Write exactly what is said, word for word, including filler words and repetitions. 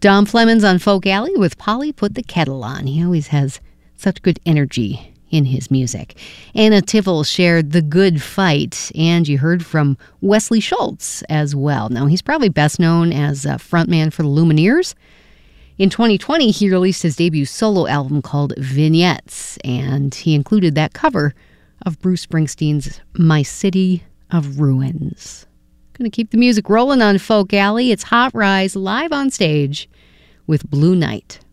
Don Flemons on Folk Alley with Polly Put the Kettle On. He always has such good energy in his music. Anna Tivel shared The Good Fight, and you heard from Wesley Schultz as well. Now, he's probably best known as a frontman for the Lumineers. In twenty twenty, he released his debut solo album called Vignettes, and he included that cover of Bruce Springsteen's My City of Ruins. Going to keep the music rolling on Folk Alley. It's Hot Rise live on stage with Blue Night.